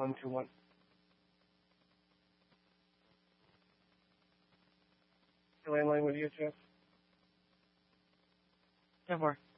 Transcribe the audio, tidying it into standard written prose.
121. The landline with you, Jeff? No more.